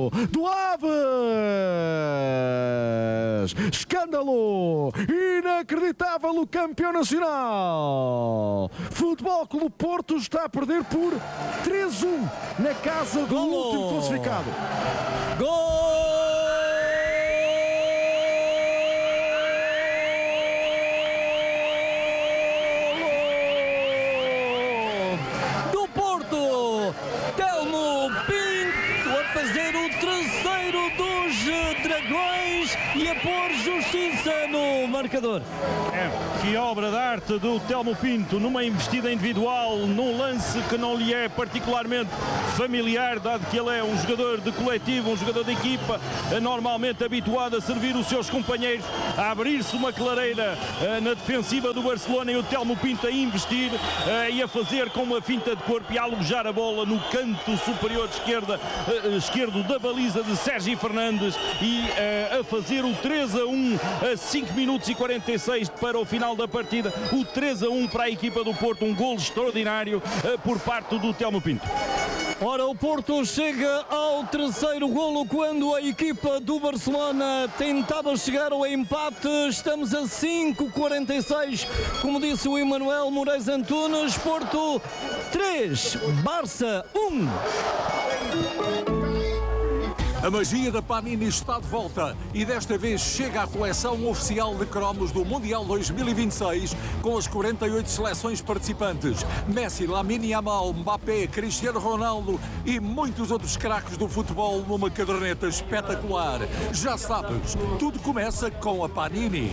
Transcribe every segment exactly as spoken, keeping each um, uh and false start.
do Aves. Escândalo inacreditável, o campeão nacional. Futebol Clube Porto está a perder por três a um na casa do Golo. último classificado. Gol do Porto. Telmo Pinto a fazer o terceiro dos Dragões e a pôr justiça no marcador. É, que obra de arte do Telmo Pinto, numa investida individual, num lance que não lhe é particularmente familiar, dado que ele é um jogador de coletivo, um jogador de equipa, normalmente habituado a servir os seus companheiros, a abrir-se uma clareira uh, na defensiva do Barcelona, e o Telmo Pinto a investir uh, e a fazer com uma finta de corpo e a alojar a bola no canto superior de esquerda, uh, esquerdo da baliza de Sérgio Fernandes, e uh, a fazer o três a um a cinco minutos e quarenta e seis para o final da partida. O três a um para a equipa do Porto, um golo extraordinário uh, por parte do Telmo Pinto. Ora, o Porto chega ao terceiro golo quando a equipa do Barcelona tentava chegar ao empate. Estamos a cinco a quarenta e seis, como disse o Emanuel Moraes Antunes. Porto três, Barça um. A magia da Panini está de volta e desta vez chega à coleção oficial de cromos do Mundial dois mil e vinte e seis com as quarenta e oito seleções participantes. Messi, Lamine Yamal, Mbappé, Cristiano Ronaldo e muitos outros craques do futebol numa caderneta espetacular. Já sabes, tudo começa com a Panini.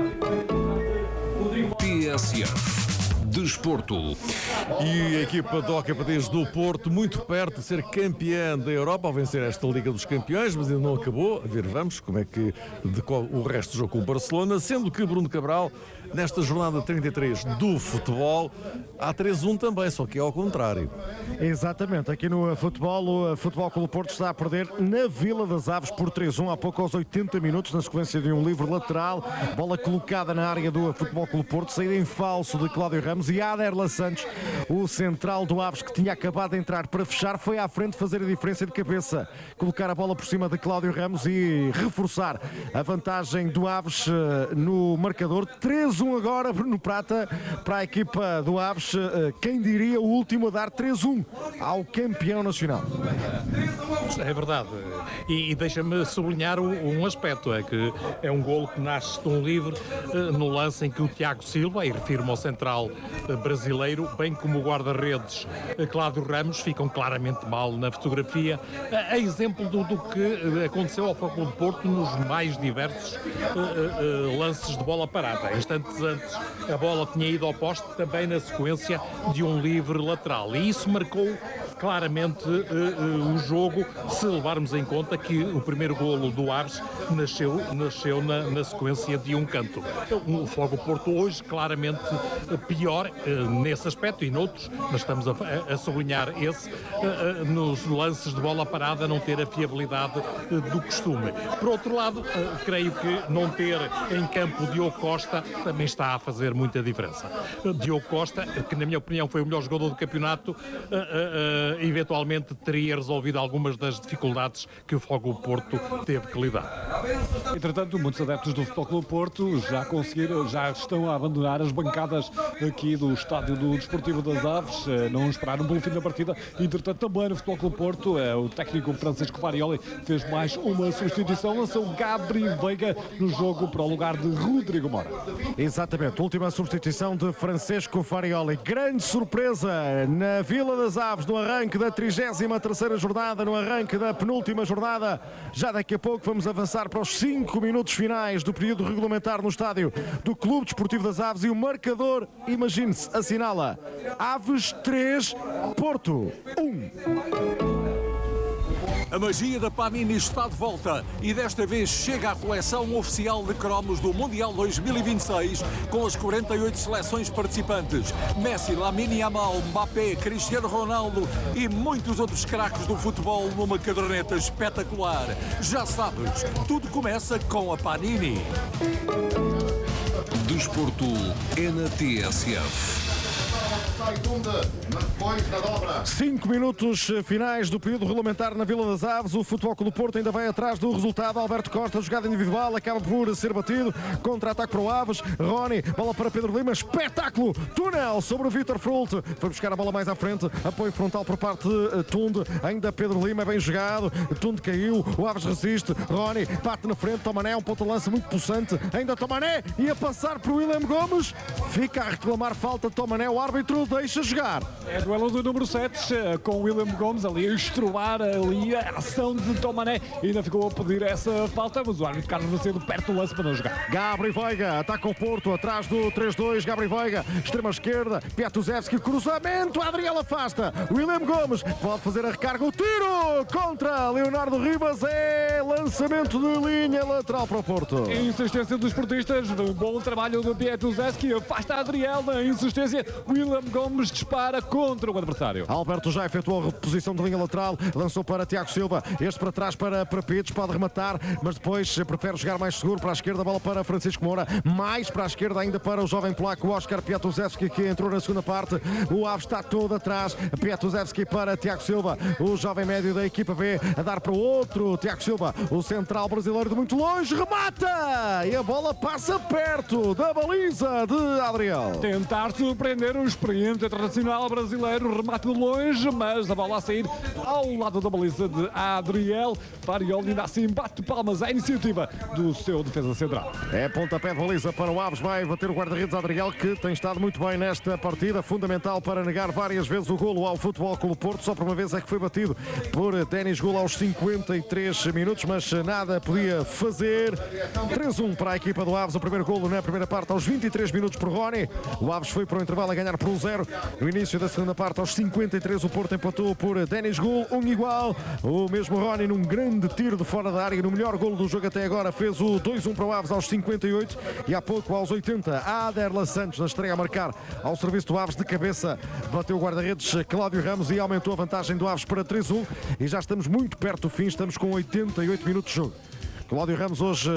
T S F Desporto. E a equipa do Hockey Patins do Porto muito perto de ser campeã da Europa ao vencer esta Liga dos Campeões, mas ainda não acabou. A ver, vamos como é que decorre o resto do jogo com o Barcelona, sendo que Bruno Cabral, nesta jornada trinta e três do futebol, há três a um também, só que é ao contrário. Exatamente, aqui no futebol, o Futebol Clube Porto está a perder na Vila das Aves por três a um, há pouco aos oitenta minutos, na sequência de um livre lateral, bola colocada na área do Futebol Clube Porto, saída em falso de Cláudio Ramos, e Aderlan Santos, o central do Aves, que tinha acabado de entrar para fechar, foi à frente fazer a diferença de cabeça, colocar a bola por cima de Cláudio Ramos e reforçar a vantagem do Aves no marcador. Três a um agora, Bruno Prata, para a equipa do Aves, quem diria o último a dar três a um ao campeão nacional. É verdade, e, e deixa-me sublinhar um aspecto, é que é um golo que nasce de um livre no lance em que o Tiago Silva, e refiro-me ao central brasileiro, bem como o guarda-redes Cláudio Ramos, ficam claramente mal na fotografia, a exemplo do, do que aconteceu ao Futebol de Porto nos mais diversos uh, uh, lances de bola parada. Instantes antes a bola tinha ido ao poste, também na sequência de um livre lateral, e isso marcou claramente uh, uh, o jogo, se levarmos em conta que o primeiro golo do Aves nasceu, nasceu na, na sequência de um canto. O Fogo Porto hoje claramente pior uh, nesse aspecto e noutros, mas estamos a, a sublinhar esse, uh, uh, nos lances de bola parada não ter a fiabilidade uh, do costume. Por outro lado, uh, creio que não ter em campo Diogo Costa também está a fazer muita diferença. Uh, Diogo Costa, que na minha opinião foi o melhor jogador do campeonato, uh, uh, uh, eventualmente teria resolvido algumas das dificuldades que o Fogo Porto teve que lidar. Entretanto, muitos adeptos do Futebol Clube Porto já conseguiram, já estão a abandonar as bancadas aqui do estádio do Desportivo das Aves, não esperaram pelo fim da partida. Entretanto, também no Futebol Clube Porto, o técnico Francisco Farioli fez mais uma substituição, lançou Gabriel Veiga no jogo para o lugar de Rodrigo Mora. Exatamente, última substituição de Francisco Farioli. Grande surpresa na Vila das Aves no arranque da trigésima terceira jornada, no arranque da penúltima jornada. Já daqui a pouco vamos avançar para os cinco minutos finais do período regulamentar no estádio do Clube Desportivo das Aves, e o marcador, imagine-se, assinala Aves três, Porto um. A magia da Panini está de volta e desta vez chega à coleção oficial de cromos do Mundial dois mil e vinte e seis com as quarenta e oito seleções participantes. Messi, Lamine Yamal, Mbappé, Cristiano Ronaldo e muitos outros craques do futebol numa caderneta espetacular. Já sabes, tudo começa com a Panini. Desporto é na T S F. Cinco minutos finais do período regulamentar na Vila das Aves. O Futebol Clube do Porto ainda vai atrás do resultado. Alberto Costa, jogada individual, acaba por ser batido. Contra-ataque para o Aves. Rony, bola para Pedro Lima. Espetáculo! Túnel sobre o Vítor Frult. Foi buscar a bola mais à frente. Apoio frontal por parte de Tunde. Ainda Pedro Lima, bem jogado. Tunde caiu. O Aves resiste. Rony bate na frente. Tomané, um ponto de lança muito possante. Ainda Tomané. Ia passar para o William Gomes. Fica a reclamar falta de Tomané. O árbitro deixa jogar. É duelo do número sete com o William Gomes ali a estruar ali a ação de Tomané. Ainda ficou a pedir essa falta, mas o árbitro Carlos Macedo perto do lance para não jogar. Gabri Veiga ataca o Porto atrás do três dois. Gabri Veiga, extrema esquerda. Piatuzewski, cruzamento. Adriel afasta. William Gomes pode fazer a recarga. O tiro contra Leonardo Ribas. É lançamento de linha lateral para o Porto. Insistência dos portistas. Bom trabalho do Piatuzewski. Afasta Adriel na insistência. William Gomes dispara contra o adversário. Alberto já efetuou a reposição de linha lateral, lançou para Tiago Silva, este para trás para, para Pitos, pode rematar, mas depois prefere jogar mais seguro para a esquerda, bola para Francisco Moura, mais para a esquerda ainda para o jovem polaco Oskar Piatuzewski, que entrou na segunda parte. O Aves está todo atrás. Piatuzewski para Tiago Silva, o jovem médio da equipa B, a dar para o outro Tiago Silva, o central brasileiro de muito longe, remata e a bola passa perto da baliza de Adriel. Tentar surpreender o experiente internacional brasileiro, remate de longe, mas a bola a sair ao lado da baliza de Adriel. Farioli ainda assim bate palmas à iniciativa do seu defesa central. É pontapé de baliza para o Aves, vai bater o guarda-redes Adriel, que tem estado muito bem nesta partida, fundamental para negar várias vezes o golo ao Futebol Clube do Porto. Só por uma vez é que foi batido por Denis Gula aos cinquenta e três minutos, mas nada podia fazer. três a um para a equipa do Aves, o primeiro golo na primeira parte aos vinte e três minutos por Rony. O Aves foi para o intervalo a ganhar por um zero. No início da segunda parte, aos cinquenta e três, o Porto empatou por Denis Gul, um igual. O mesmo Rony, num grande tiro de fora da área, no melhor golo do jogo até agora, fez o dois a um para o Aves aos cinquenta e oito. E há pouco, aos oitenta, Aderlan Santos, na estreia a marcar ao serviço do Aves de cabeça, bateu o guarda-redes Cláudio Ramos e aumentou a vantagem do Aves para três a um. E já estamos muito perto do fim, estamos com oitenta e oito minutos de jogo. Cláudio Ramos hoje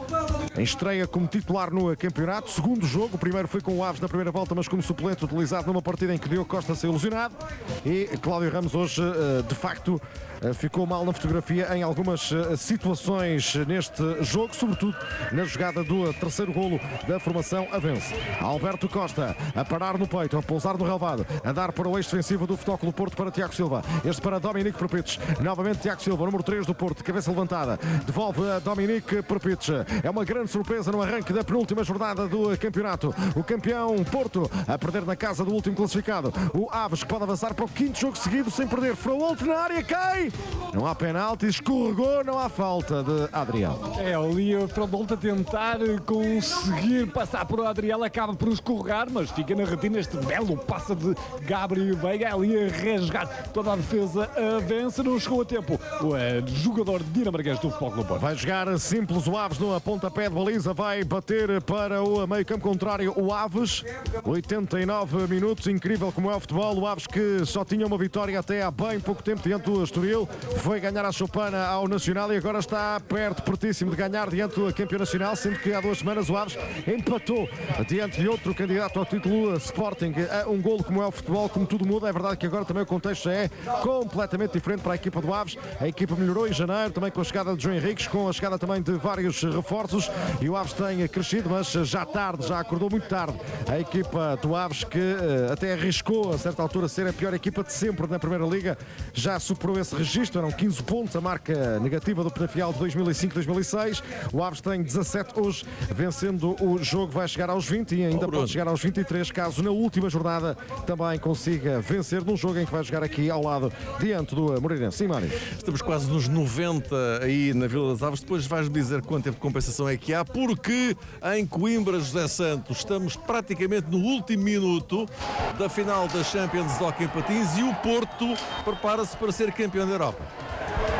em estreia como titular no campeonato, segundo jogo, o primeiro foi com o Aves na primeira volta, mas como suplente utilizado numa partida em que Diogo Costa saiu ilusionado, e Cláudio Ramos hoje de facto ficou mal na fotografia em algumas situações neste jogo, sobretudo na jogada do terceiro golo da formação Avense. Alberto Costa a parar no peito, a pousar no relvado, a dar para o ex-defensivo do Futebol Clube do Porto, para Tiago Silva, este para Dominique Propites, novamente Tiago Silva, número três do Porto, cabeça levantada, devolve a Dominique Propites. É uma grande surpresa no arranque da penúltima jornada do campeonato. O campeão Porto a perder na casa do último classificado. O Aves, que pode avançar para o quinto jogo seguido sem perder. Fraulte na área, cai! Não há penalti, escorregou, não há falta de Adriel. É ali o Fraulte a tentar conseguir passar por Adriel, acaba por escorregar, mas fica na retina este belo passe de Gabriel Veiga, ali a rasgar toda a defesa, avança, não chegou a tempo. O é, jogador dinamarquês do Futebol Clube. Vai jogar simples o Aves no pontapé de baliza, vai bater para o meio campo contrário o Aves. oitenta e nove minutos, incrível como é o futebol. O Aves, que só tinha uma vitória até há bem pouco tempo diante do Estoril, foi ganhar a Chopana ao Nacional e agora está perto, pertíssimo de ganhar diante do campeão nacional, sendo que há duas semanas o Aves empatou diante de outro candidato ao título, Sporting. Um golo como é o futebol, como tudo muda. É verdade que agora também o contexto é completamente diferente para a equipa do Aves. A equipa melhorou em janeiro, também com a chegada de João Henriques, com a chegada também de vários reforços, e o Aves tem crescido, mas já tarde, já acordou muito tarde a equipa do Aves, que uh, até arriscou a certa altura ser a pior equipa de sempre na Primeira Liga, já superou esse registro, eram quinze pontos, a marca negativa do Penafiel de dois mil e cinco dois mil e seis. O Aves tem dezassete hoje, vencendo o jogo vai chegar aos vinte e ainda oh, pode chegar aos vinte e três, caso na última jornada também consiga vencer num jogo em que vai jogar aqui ao lado, diante do Moreirense. Sim, Mário. Estamos quase nos noventa aí na Vila das Aves, depois vais-me dizer quanto tempo de compensação é que há, porque em Coimbra, José Santos, estamos praticamente no último minuto da final da Champions de Hockey em Patins e o Porto prepara-se para ser campeão da Europa.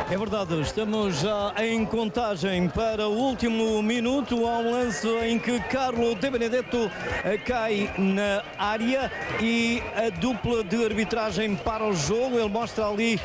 É verdade, estamos já em contagem para o último minuto. Há um lance em que Carlo De Benedetto cai na área e a dupla de arbitragem para o jogo. Ele mostra ali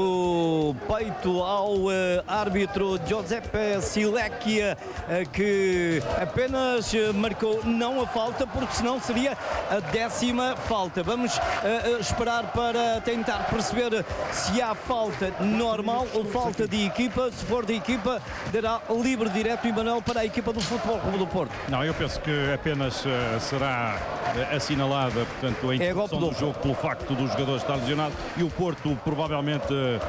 no peito ao uh, árbitro Giuseppe Silecchia uh, que apenas uh, marcou não a falta, porque senão seria a décima falta. Vamos uh, uh, esperar para tentar perceber se há falta normal ou falta de equipa. Se for de equipa, dará livre direto e Manuel para a equipa do Futebol Clube do Porto. Não, eu penso que apenas uh, será uh, assinalada, portanto, a interrupção do jogo pelo facto do jogador estar lesionado, e o Porto provavelmente, uh,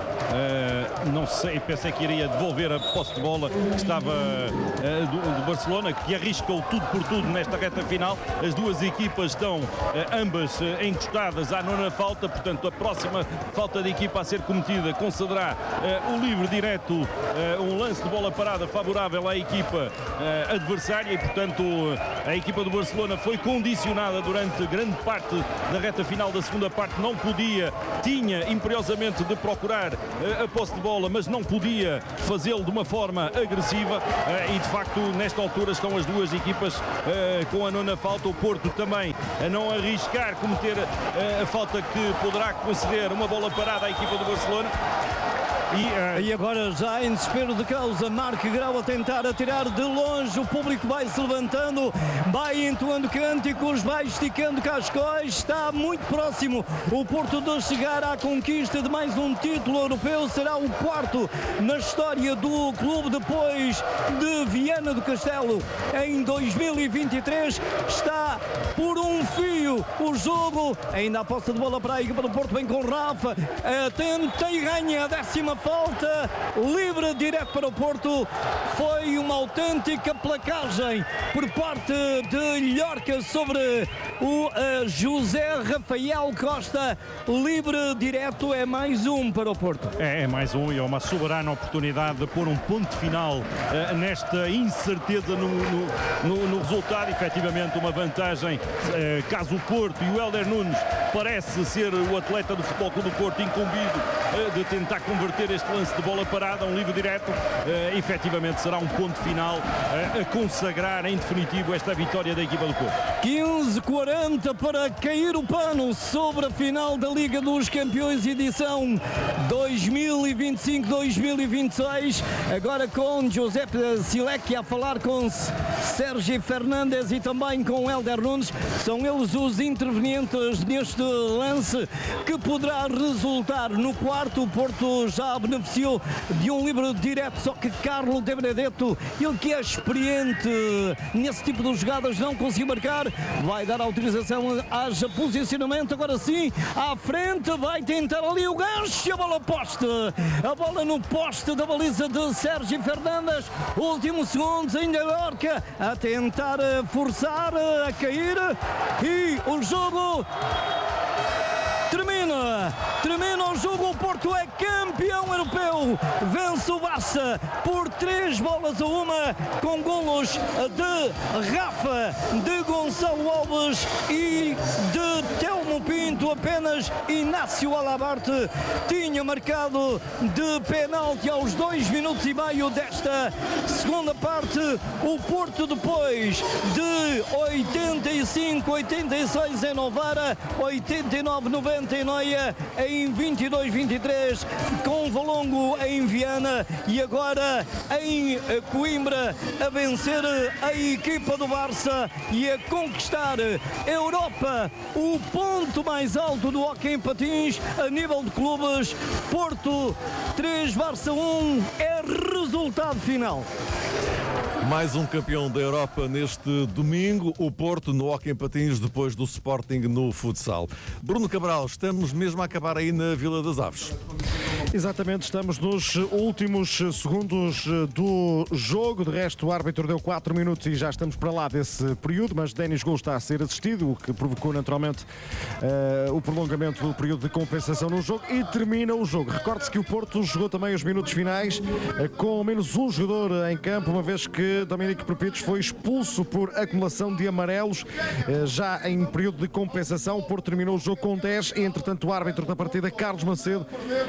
uh, não sei, pensei que iria devolver a posse de bola que estava uh, do, do Barcelona, que arriscou tudo por tudo nesta reta final. As duas equipas estão uh, ambas uh, encostadas à nona falta, portanto a próxima falta de equipa a ser cometida concederá uh, o livre direto, uh, um lance de bola parada favorável à equipa uh, adversária, e portanto a equipa do Barcelona foi condicionada durante grande parte da reta final da segunda parte. Não podia, tinha imperiosamente de procurar uh, a posse de bola, mas não podia fazê-lo de uma forma agressiva, uh, e de facto nesta altura estão as duas equipas uh, com a nona falta. O Porto também a não arriscar cometer uh, a falta que poderá conceder uma bola parada à equipa do Barcelona. E, uh... e agora já em desespero de causa, Marco Grau a tentar atirar de longe. O público vai se levantando, vai entoando cânticos, vai esticando cascóis. Está muito próximo o Porto de chegar à conquista de mais um título europeu. Será o quarto na história do clube, depois de Viana do Castelo em dois mil e vinte e três. Está por um fio o jogo. Ainda a posse de bola para a equipa do Porto, vem com Rafa, tenta e ganha a décima falta, livre direto para o Porto. Foi uma autêntica placagem por parte de Llorca sobre o uh, José Rafael Costa. Livre direto, é mais um para o Porto. É, é mais um, e é uma soberana oportunidade de pôr um ponto final uh, nesta incerteza no, no, no, no resultado. Efetivamente uma vantagem, uh, caso o Porto, e o Hélder Nunes parece ser o atleta do Futebol Clube do Porto incumbido uh, de tentar converter este lance de bola parada, um livre direto. Uh, efetivamente será um ponto final uh, a consagrar em definitivo esta vitória da equipa do Porto. quinze quarenta para cair o pano sobre a final da Liga dos Campeões, edição dois mil e vinte e cinco dois mil e vinte e seis. Agora com Giuseppe Silecchia a falar com Sérgio Fernandes e também com Hélder Nunes. São eles os intervenientes neste lance que poderá resultar no quarto. O Porto já beneficiou de um livre direto, só que Carlo De Benedetto, ele que é experiente nesse tipo de jogadas, não conseguiu marcar. Vai dar autorização, haja posicionamento, agora sim, à frente, vai tentar ali o gancho, a bola poste, a bola no poste da baliza de Sérgio Fernandes. Últimos segundos, ainda Llorca a tentar forçar, a cair, e o jogo termina, termina o jogo. O Porto é campeão europeu, vence o Barça por três bolas a uma, com golos de Rafa, de Gonçalo Alves e de Telmo Pinto. Apenas Inácio Alabarte tinha marcado de penalti aos dois minutos e meio desta segunda parte. O Porto, depois de oitenta e cinco oitenta e seis em Novara, oitenta e nove noventa e nove em vinte e dois vinte e três com Valongo em Viana, e agora em Coimbra a vencer a equipa do Barça e a conquistar a Europa, o ponto mais alto do hóquei em patins a nível de clubes. Porto três, Barça um é resultado final. Mais um campeão da Europa neste domingo, o Porto no hóquei em patins, depois do Sporting no futsal. Bruno Cabral, estamos mesmo a acabar aí na Vila das Aves. Exatamente, estamos nos últimos segundos do jogo. De resto, o árbitro deu quatro minutos e já estamos para lá desse período, mas Denis Gol está a ser assistido, o que provocou naturalmente uh, o prolongamento do período de compensação no jogo, e termina o jogo. Recorde-se que o Porto jogou também os minutos finais uh, com menos um jogador em campo, uma vez que Dominique Pepitos foi expulso por acumulação de amarelos uh, já em período de compensação. O Porto terminou o jogo com dez e, entretanto, o árbitro da partida, Carlos Macedo, apitou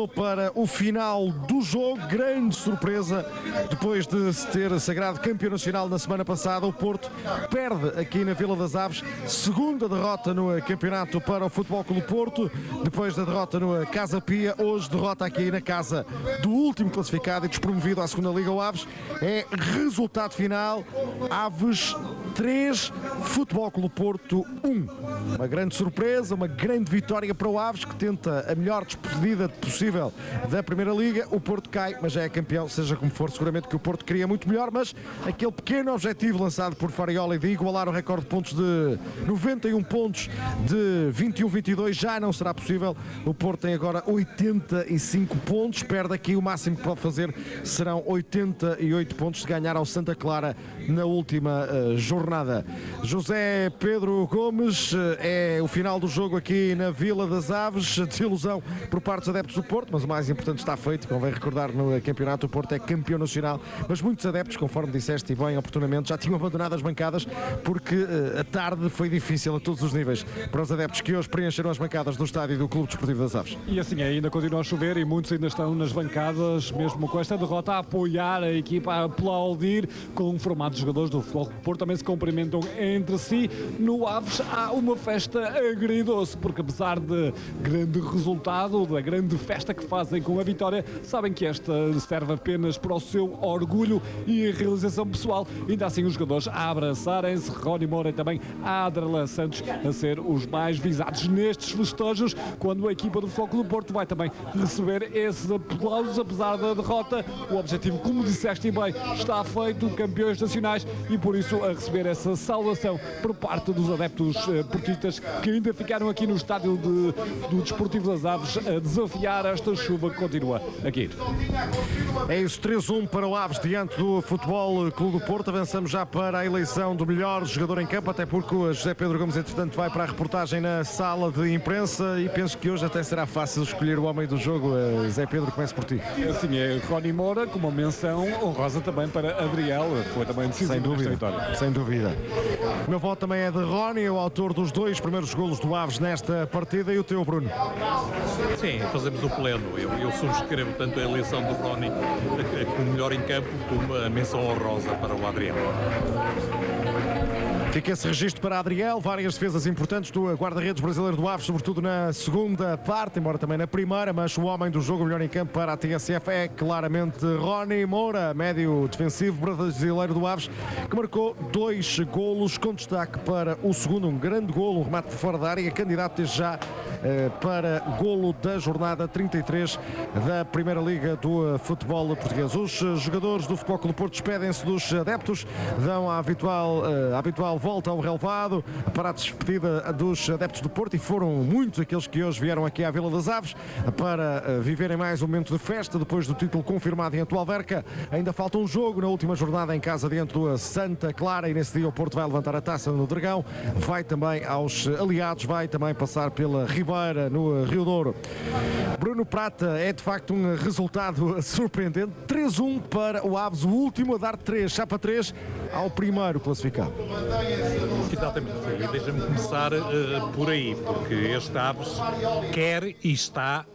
avançou para o final do jogo. Grande surpresa, depois de se ter sagrado campeão nacional na semana passada, o Porto perde aqui na Vila das Aves. Segunda derrota no campeonato para o Futebol Clube Porto, depois da derrota no Casa Pia. Hoje derrota aqui na casa do último classificado e despromovido à segunda Liga, o Aves. É resultado final: Aves três, Futebol Clube Porto um. Uma grande surpresa, uma grande vitória para o Aves, que tenta a melhor despedida possível da Primeira Liga. O Porto cai, mas já é campeão, seja como for. Seguramente que o Porto queria muito melhor, mas aquele pequeno objetivo lançado por Farioli de igualar o recorde de pontos de noventa e um pontos de vinte e um vinte e dois já não será possível. O Porto tem agora oitenta e cinco pontos, perde aqui. O máximo que pode fazer serão oitenta e oito pontos se ganhar ao Santa Clara na última uh, jornada. José Pedro Gomes, uh, é o final do jogo aqui na Vila das Aves. Desilusão por parte dos adeptos do Porto, mas o mais importante está feito. Convém recordar, no campeonato o Porto é campeão nacional, mas muitos adeptos, conforme disseste e bem oportunamente, já tinham abandonado as bancadas porque uh, a tarde foi difícil a todos os níveis para os adeptos que hoje preencheram as bancadas do estádio do Clube Desportivo das Aves. E assim ainda continua a chover e muitos ainda estão nas bancadas, mesmo com esta derrota, a apoiar a equipa, a aplaudir, com um formato de jogadores do Futebol Clube Porto também se cumprimentam entre si. No Aves há uma festa agridoce, porque apesar de grande resultado, da grande festa que fazem com a vitória, sabem que esta serve apenas para o seu orgulho e a realização pessoal. Ainda assim os jogadores a abraçarem-se, Rony Moura e também Adralan Santos a ser os mais visados nestes festejos, quando a equipa do Futebol Clube Porto vai também receber esses aplausos. Apesar da derrota, o objetivo, como disseste bem, está feito, campeões nacionais, e por isso a receber essa saudação por parte dos adeptos eh, portistas que ainda ficaram aqui no estádio de, do Desportivo das Aves a desafiar esta chuva que continua aqui. É isso, três a um para o Aves diante do Futebol Clube do Porto. Avançamos já para a eleição do melhor jogador em campo, até porque o José Pedro Gomes, entretanto, vai para a reportagem na sala de imprensa e penso que hoje até será fácil escolher o homem do jogo. José Pedro, começo por ti. Assim é, Rony Moura, com uma menção honrosa também para Adriel, foi também decisivo. Sem dúvida, vitória. Sem dúvida. O meu voto também é de Rony, o autor dos dois primeiros golos do Aves nesta partida. E o teu, Bruno? Sim, fazemos o pleno. Eu, eu subscrevo tanto a eleição do Rony como melhor em campo, como a menção honrosa para o Adriel. Fica esse registro para Adriel, várias defesas importantes do guarda-redes brasileiro do Aves, sobretudo na segunda parte, embora também na primeira, mas o homem do jogo, melhor em campo para a T S F, é claramente Rony Moura, médio defensivo brasileiro do Aves, que marcou dois golos, com destaque para o segundo, um grande golo, um remate de fora da área, candidato desde já eh, para golo da jornada trinta e três da Primeira Liga do futebol português. Os jogadores do Futebol Clube Porto despedem-se dos adeptos, dão a habitual, a habitual volta ao relevado para a despedida dos adeptos do Porto, e foram muitos aqueles que hoje vieram aqui à Vila das Aves para viverem mais um momento de festa depois do título confirmado em Atual Verca. Ainda falta um jogo na última jornada em casa diante do Santa Clara, e nesse dia o Porto vai levantar a taça no Dragão, vai também aos aliados, vai também passar pela Ribeira no Rio Douro. Bruno Prata, é de facto um resultado surpreendente, três a um para o Aves, o último a dar três, chapa três ao primeiro classificado. Exatamente, e deixa-me começar uh, por aí, porque este Aves quer e está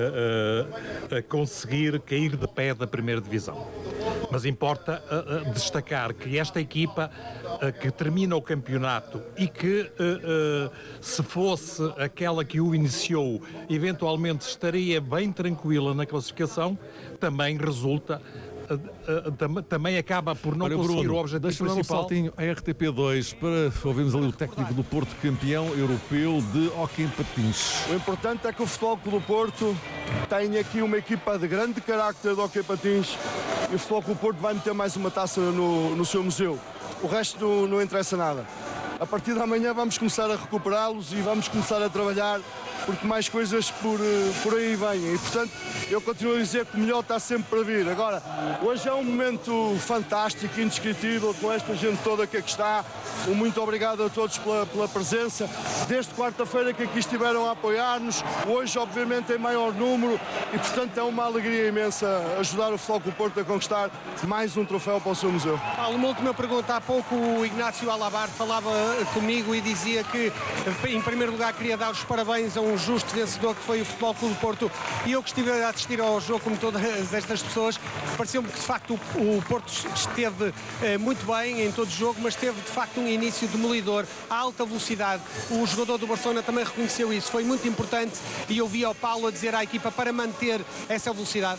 a, a, a conseguir cair de pé da primeira divisão. Mas importa uh, uh, destacar que esta equipa uh, que termina o campeonato e que uh, uh, se fosse aquela que o iniciou, eventualmente estaria bem tranquila na classificação, também resulta Uh, uh, tam, também acaba por não Olha, conseguir Bruno, o objetivo deixa-me dar um principal. saltinho à R T P dois para ouvirmos ali o técnico do Porto, campeão europeu de hóquei em patins. O importante é que o Futebol Clube do Porto tem aqui uma equipa de grande carácter de hóquei em patins, e o Futebol Clube do Porto vai meter mais uma taça no, no seu museu. O resto não, não interessa nada. A partir de amanhã vamos começar a recuperá-los e vamos começar a trabalhar, porque mais coisas por, por aí vêm. E, portanto, eu continuo a dizer que o melhor está sempre para vir. Agora, hoje é um momento fantástico, indescritível, com esta gente toda que aqui está. Um muito obrigado a todos pela, pela presença. Desde quarta-feira que aqui estiveram a apoiar-nos, hoje, obviamente, em maior número, e, portanto, é uma alegria imensa ajudar o Futebol Clube do Porto a conquistar mais um troféu para o seu museu. Paulo, uma última pergunta. Há pouco o Ignácio Alabar falava comigo e dizia que, em primeiro lugar, queria dar os parabéns a um um justo vencedor, que foi o Futebol Clube do Porto. E eu que estive a assistir ao jogo, como todas estas pessoas, pareceu-me que de facto o, o Porto esteve eh, muito bem em todo o jogo, mas teve de facto um início demolidor, a alta velocidade. O jogador do Barcelona também reconheceu isso, foi muito importante, e eu vi ao Paulo a dizer à equipa para manter essa velocidade.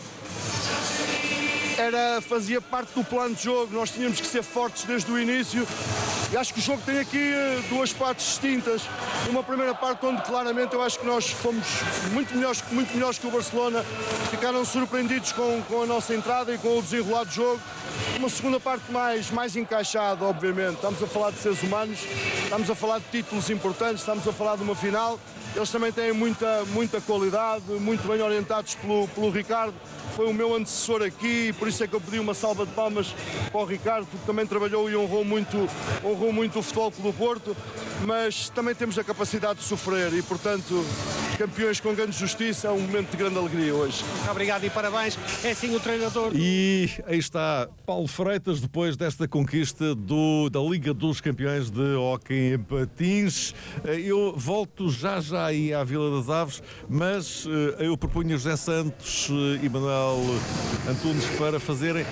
Era, fazia parte do plano de jogo, nós tínhamos que ser fortes desde o início, e acho que o jogo tem aqui duas partes distintas. Uma primeira parte onde claramente eu acho que nós fomos muito melhores, muito melhores que o Barcelona, ficaram surpreendidos com, com a nossa entrada e com o desenrolar do jogo. Uma segunda parte mais, mais encaixada, obviamente. Estamos a falar de seres humanos, estamos a falar de títulos importantes, estamos a falar de uma final. Eles também têm muita, muita qualidade, muito bem orientados pelo, pelo Ricardo. Foi o meu antecessor aqui, por isso é que eu pedi uma salva de palmas para o Ricardo, porque também trabalhou e honrou muito, honrou muito o Futebol Clube do Porto, mas também temos a capacidade de sofrer e, portanto, campeões com grande justiça, é um momento de grande alegria hoje. Obrigado e parabéns, é sim o treinador. E aí está Paulo Freitas, depois desta conquista do, da Liga dos Campeões de Hóquei em Patins. Eu volto já já aí à Vila das Aves, mas eu propunho José Santos e Manuel Antunes para fazerem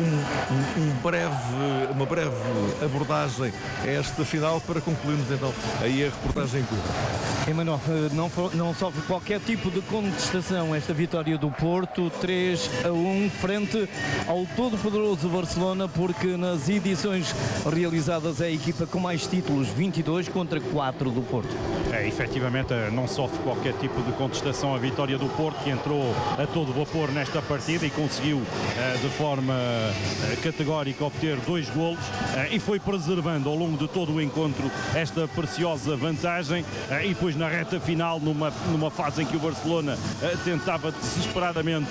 um, um breve, uma breve abordagem a esta final, para concluirmos então aí a reportagem em Coimbra. Emanuel, não, não sofre qualquer tipo de contestação esta vitória do Porto, três a um, frente ao todo-poderoso Barcelona, porque nas edições realizadas é a equipa com mais títulos, vinte e dois contra quatro do Porto. É, efetivamente não sofre qualquer tipo de contestação a vitória do Porto, que entrou a todo vapor nesta partida e conseguiu de forma categórica obter dois golos e foi preservando ao longo de todo o encontro esta preciosa vantagem, e depois na reta final, numa, numa fase em que o Barcelona tentava desesperadamente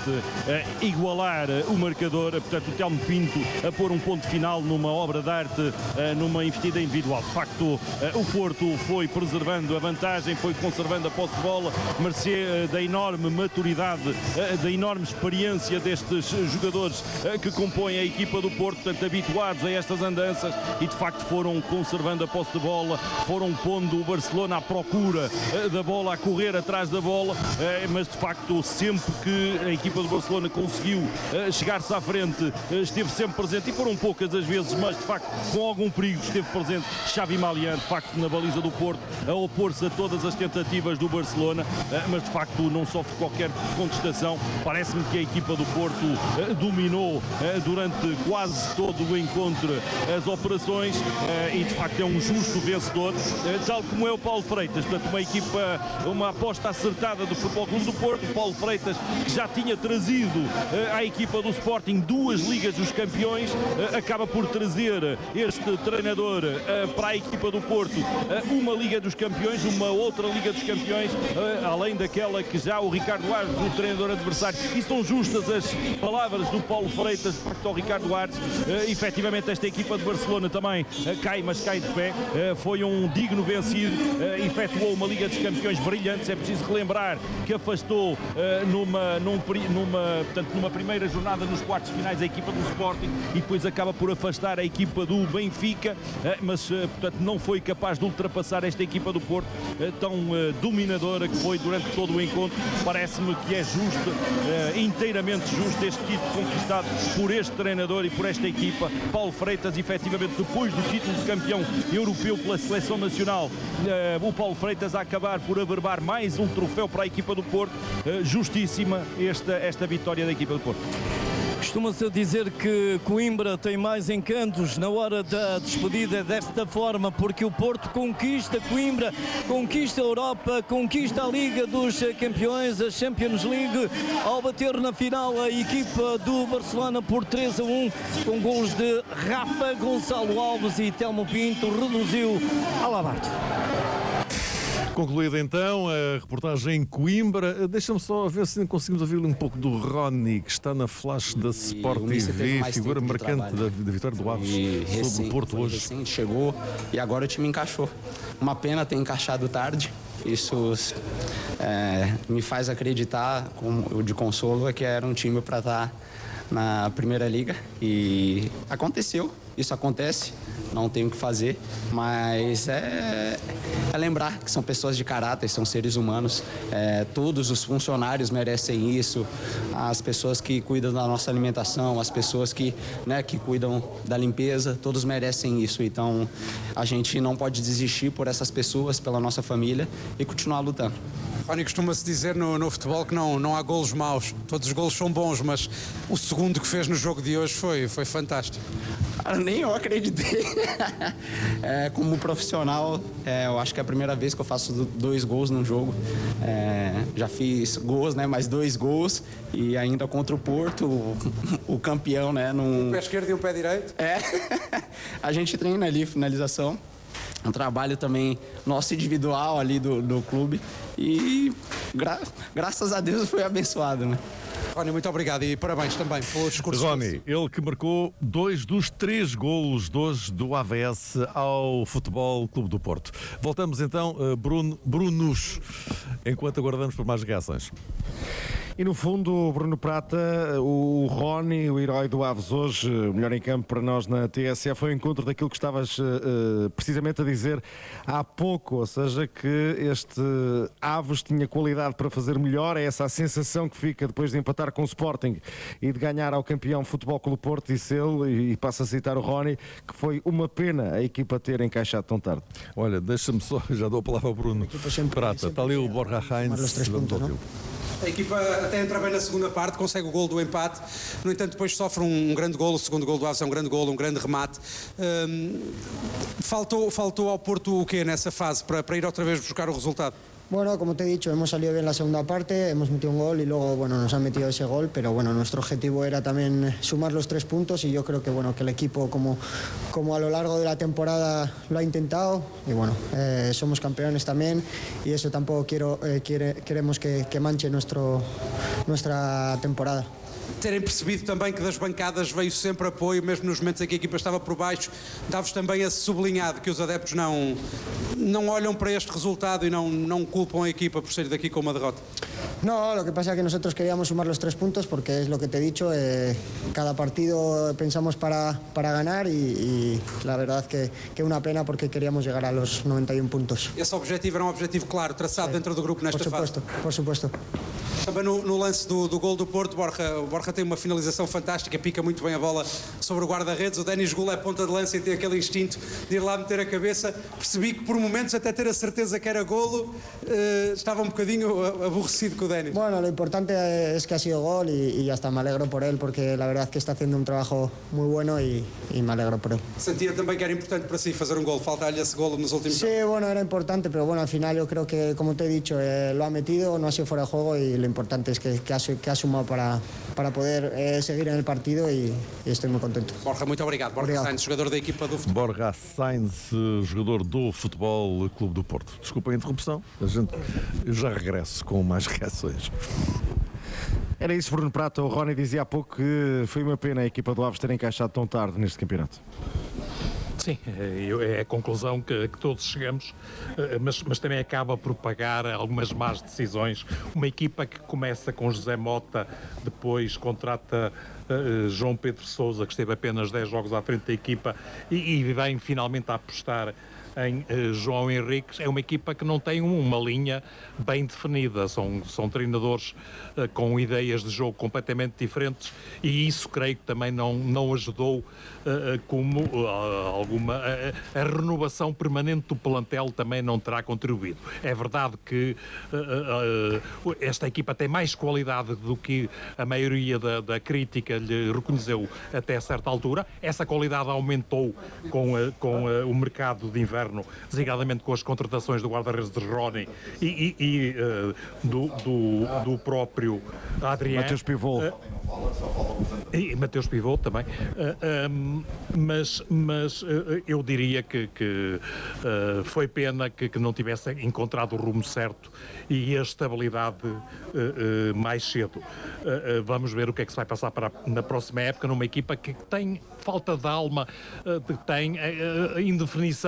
igualar o marcador, portanto o Telmo Pinto a pôr um ponto final numa obra de arte, numa investida individual. De facto o Porto foi preservando a vantagem, foi conservando a posse de bola, mercê da enorme maturidade, da enorme experiência destes jogadores que compõem a equipa do Porto, portanto habituados a estas andanças, e de facto foram conservando a posse de bola, foram pondo o Barcelona à procura da bola, a correr atrás da bola, mas de facto sempre que a equipa do Barcelona conseguiu chegar-se à frente, esteve sempre presente, e foram poucas as vezes, mas de facto com algum perigo esteve presente Xavi Malian, de facto na baliza do Porto, a opor-se a todas as tentativas do Barcelona, mas de facto não sofre qualquer contestação. Parece-me que a equipa do Porto dominou durante quase todo o encontro as operações e de facto é um justo vencedor, tal como é o Paulo Freitas. Portanto, uma equipa, uma aposta acertada do Futebol Clube do Porto. Paulo Freitas, que já tinha trazido à equipa do Sporting duas Ligas dos Campeões, acaba por trazer este treinador para a equipa do Porto uma Liga dos Campeões, uma outra Liga dos Campeões, além daquela que já o Ricardo Aires, o treinador adversário. E são justas as palavras do Paulo Freitas de facto ao Ricardo Aires. Uh, efetivamente esta equipa de Barcelona também uh, cai, mas cai de pé. Uh, foi um digno vencido, uh, efetuou uma Liga dos Campeões brilhante. É preciso relembrar que afastou uh, numa, num, numa, portanto, numa primeira jornada nos quartos finais a equipa do Sporting e depois acaba por afastar a equipa do Benfica, uh, mas uh, portanto não foi capaz de ultrapassar esta equipa do Porto, uh, tão uh, dominadora que foi durante todo o encontro. Parece-me que é justo, uh, inteiramente justo este título conquistado por este treinador e por esta equipa. Paulo Freitas, efetivamente, depois do título de campeão europeu pela seleção nacional, uh, o Paulo Freitas a acabar por averbar mais um troféu para a equipa do Porto. Uh, justíssima esta, esta vitória da equipa do Porto. Costuma-se dizer que Coimbra tem mais encantos na hora da despedida desta forma, porque o Porto conquista Coimbra, conquista a Europa, conquista a Liga dos Campeões, a Champions League, ao bater na final a equipa do Barcelona por três a um, com gols de Rafa, Gonçalo Alves e Telmo Pinto, reduziu a Labarto. Concluída então a reportagem em Coimbra. Deixa-me só ver se conseguimos ouvir um pouco do Rony, que está na flash da Sport T V, figura marcante da, da vitória do Aves sobre recente, o Porto hoje. Recente, chegou e agora o time encaixou. Uma pena ter encaixado tarde. Isso é, me faz acreditar, como de consolo, é que era um time para estar na Primeira Liga e aconteceu. isso acontece, não tem o que fazer, mas é, é lembrar que são pessoas de caráter, são seres humanos, é, todos os funcionários merecem isso, as pessoas que cuidam da nossa alimentação, as pessoas que, né, que cuidam da limpeza, todos merecem isso, então a gente não pode desistir por essas pessoas, pela nossa família e continuar lutando. Rony, costuma-se dizer no, no futebol que não, não há golos maus, todos os golos são bons, mas o segundo que fez no jogo de hoje foi, foi fantástico. Cara, nem eu acreditei. É, como profissional, é, eu acho que é a primeira vez que eu faço dois gols num jogo. É, já fiz gols, né, mais dois gols e ainda contra o Porto, o, o campeão, né? Num... Um pé esquerdo e um pé direito? É, a gente treina ali, finalização. Um trabalho também nosso individual ali do, do clube e gra graças a Deus foi abençoado, né? Rony, muito obrigado e parabéns também pelo discurso. Rony, ele que marcou dois dos três golos de hoje do A V S ao Futebol Clube do Porto. Voltamos então a Bruno, Brunus, enquanto aguardamos por mais reações. E no fundo, Bruno Prata, o Rony, o herói do Aves hoje, o melhor em campo para nós na T S F, foi o encontro daquilo que estavas uh, precisamente a dizer há pouco, ou seja, que este Aves tinha qualidade para fazer melhor, é essa a sensação que fica depois de empatar com o Sporting e de ganhar ao campeão Futebol Clube Porto, disse ele, e passa a citar o Rony, que foi uma pena a equipa ter encaixado tão tarde. Olha, deixa-me só, já dou a palavra ao Bruno Prata, está ali o Borja Heinz, vamos ouvi-lo. A equipa até entra bem na segunda parte, consegue o golo do empate, no entanto depois sofre um, um grande golo, o segundo golo do Aves é um grande golo, um grande remate. Um, faltou, faltou ao Porto o quê nessa fase para, para ir outra vez buscar o resultado? Bueno, como te he dicho, hemos salido bien la segunda parte, hemos metido un gol y luego bueno, nos han metido ese gol, pero bueno, nuestro objetivo era también sumar los tres puntos y yo creo que bueno, que el equipo como, como a lo largo de la temporada lo ha intentado y bueno, eh, somos campeones también y eso tampoco quiero, eh, quiere, queremos que, que manche nuestro, nuestra temporada. Terem percebido também que das bancadas veio sempre apoio, mesmo nos momentos em que a equipa estava por baixo, dá-vos também esse sublinhado que os adeptos não, não olham para este resultado e não, não culpam a equipa por sair daqui com uma derrota? No, lo que pasa es que nosotros queríamos sumar los tres puntos porque es lo que te he dicho, eh, cada partido pensamos para, para ganar y, y la verdad que, que una pena porque queríamos llegar a los noventa y un puntos. Esse objetivo era um objetivo claro, traçado sí, dentro do grupo nesta por supuesto, fase? Por supuesto. Também no, no lance do, do gol do Porto, Borja, o Borja tem uma finalização fantástica, pica muito bem a bola sobre o guarda-redes, o Denis Gula é ponta de lança e tem aquele instinto de ir lá meter a cabeça. Percebi que por momentos até ter a certeza que era golo, eh, estava um bocadinho aborrecido com o Denis. Bueno, lo importante es que ha sido gol y, y ya está, me alegro por él porque la verdad es que está haciendo un trabajo muy bueno y, y me alegro por él. Sentia também que era importante para si fazer um gol, falta-lhe esse golo nos últimos Sí, años. Bueno, era importante, pero bueno, al final yo creo que, como te he dicho, eh, lo ha metido, no ha sido fuera de juego y lo importante es que, que, ha, que ha sumado para, para poder eh, seguir en el partido y, y estoy muy contento. Borja, muito obrigado. Borja obrigado. Sainz, jogador da equipa do futebol. Borja Sainz, jogador do Futebol Clube do Porto. Desculpa a interrupção, a gente eu já regresso com mais reações. Era isso, Bruno Prata. O Rony dizia há pouco que foi uma pena a equipa do Aves ter encaixado tão tarde neste campeonato. Sim, é a conclusão que, que todos chegamos, mas, mas também acaba por pagar algumas más decisões. Uma equipa que começa com José Mota, depois contrata uh, João Pedro Sousa, que esteve apenas dez jogos à frente da equipa, e, e vem finalmente a apostar em uh, João Henriques. É uma equipa que não tem uma linha bem definida, são, são treinadores uh, com ideias de jogo completamente diferentes e isso creio que também não, não ajudou uh, como uh, alguma uh, a renovação permanente do plantel também não terá contribuído. É verdade que uh, uh, esta equipa tem mais qualidade do que a maioria da, da crítica lhe reconheceu até certa altura. Essa qualidade aumentou com, uh, com uh, o mercado de inverno, designadamente com as contratações do guarda-redes de Rony e, e, e uh, do, do, do próprio Adrien. Mateus Pivot. Uh, e Mateus Pivot também. Uh, um, mas mas uh, eu diria que, que uh, foi pena que, que não tivesse encontrado o rumo certo e a estabilidade uh, uh, mais cedo. Uh, uh, vamos ver o que é que se vai passar para, na próxima época numa equipa que tem falta de alma, uh, tem uh, indefinição a todos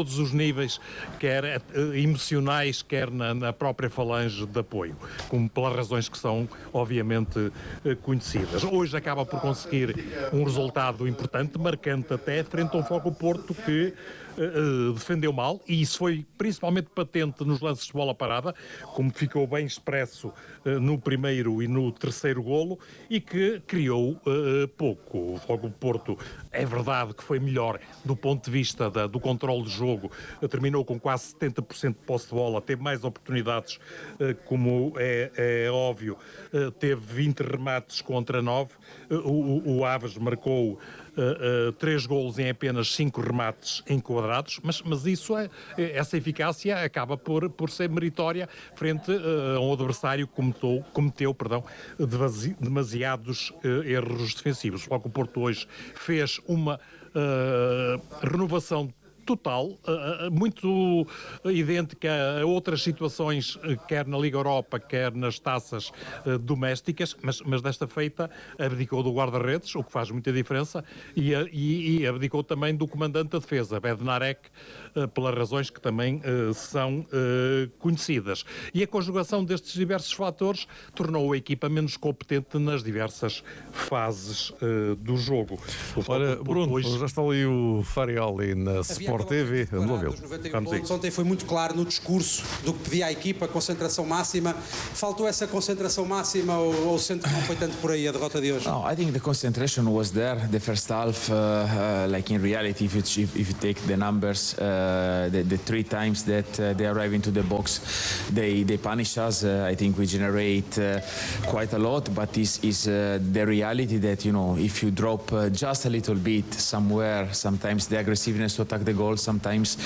todos os níveis, quer emocionais, quer na, na própria falange de apoio, como pelas razões que são, obviamente, conhecidas. Hoje acaba por conseguir um resultado importante, marcante até, frente a um Foco Porto que Uh, defendeu mal, e isso foi principalmente patente nos lances de bola parada, como ficou bem expresso uh, no primeiro e no terceiro golo, e que criou uh, pouco. O Foco Porto, é verdade que foi melhor do ponto de vista da, do controle de jogo, uh, terminou com quase setenta por cento de posse de bola, teve mais oportunidades, uh, como é, é óbvio, uh, teve vinte remates contra nove, uh, o, o Aves marcou Uh, uh, três golos em apenas cinco remates enquadrados, mas, mas isso é, essa eficácia acaba por, por ser meritória frente uh, a um adversário que cometeu, cometeu perdão, demasiados uh, erros defensivos. O Foco Porto hoje fez uma uh, renovação total, muito idêntica a outras situações, quer na Liga Europa, quer nas taças domésticas, mas, mas desta feita abdicou do guarda-redes, o que faz muita diferença, e, e, e abdicou também do comandante da defesa, Bednarek, pelas razões que também são conhecidas. E a conjugação destes diversos fatores tornou a equipa menos competente nas diversas fases do jogo. Ora, Bruno, hoje... já está ali o Farioli na Sport T V, vamos ouvi-lo. Ontem foi muito claro no discurso do que pedia a equipa, concentração máxima. Faltou essa concentração máxima ou, ou sente que não foi tanto por aí a derrota de hoje? No, I think the concentration was there. The first half, uh, uh, like in reality, if you, if, if you take the numbers, uh, the, the three times that uh, they arrive into the box, they they punish us. Uh, I think we generate uh, quite a lot, but this is uh, the reality that, you know, if you drop uh, just a little bit somewhere, sometimes the aggressiveness to attack the goal, sometimes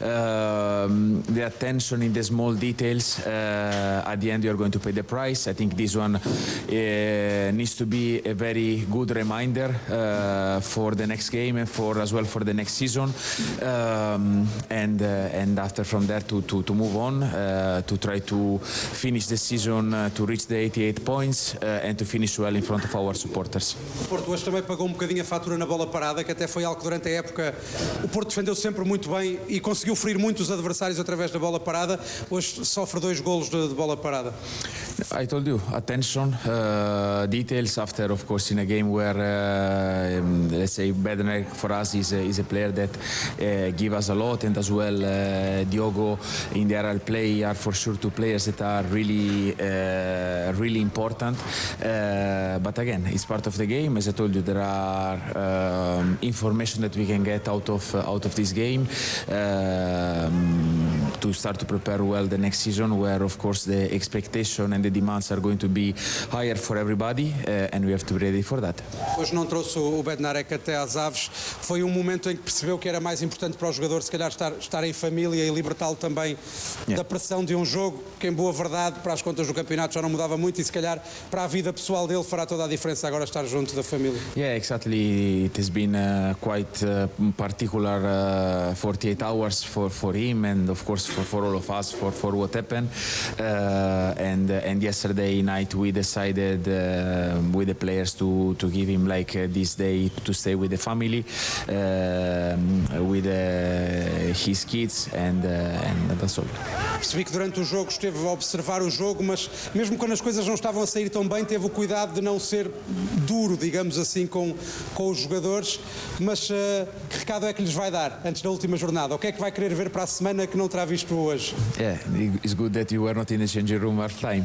um, the attention in the small details, uh, at the end you're going to pay the price. I think this one uh, needs to be a very good reminder uh, for the next game and for as well for the next season, um, and uh, and after from there to, to, to move on, uh, to try to finish the season, uh, to reach the eighty-eight points uh, and to finish well in front of our supporters. O Porto hoje também pagou um bocadinho a fatura na bola parada, que até foi algo que durante a época o Porto defendeu sempre muito bem e conseguiu ferir muitos adversários através da bola parada. Hoje sofre dois golos de, de bola parada. I told you, attention, uh, details after, of course, in a game where, uh, um, let's say, Bednarek for us is a, is a player that uh, give us a lot, and as well uh, Diogo in the aerial play are for sure two players that are really, uh, really important. Uh, but again, it's part of the game. As I told you, there are um, information that we can get out of uh, out of this game um, to start to prepare well the next season, where, of course, the expectation and the demands are going to be higher for everybody, uh, and we have to be ready for that. Hoje não trouxe o Bednarek até às Aves. Foi um momento em que percebeu que era mais importante para o jogador, se calhar, estar, estar em família e libertá-lo também yeah. da pressão de um jogo que, em boa verdade, para as contas do campeonato já não mudava muito, e se calhar para a vida pessoal dele fará toda a diferença agora estar junto da família. Yeah, exactly. It has been uh, quite uh, particular uh, forty-eight hours for, for him, and of course for, for all of us, for, for what happened. Uh, and uh, and yesterday night we decided uh, with the players to to give him like uh, this day to stay with the family, uh, with uh, his kids, and uh, and that's all. Percebi que durante o jogo esteve a observar o jogo, mas mesmo quando as coisas não estavam a sair tão bem, teve o cuidado de não ser duro, digamos assim, com, com os jogadores. Mas uh, que recado é que lhes vai dar antes da última jornada? O que é que vai querer ver para a semana que não terá visto hoje? Yeah, it's good that you were not in the changing room half time.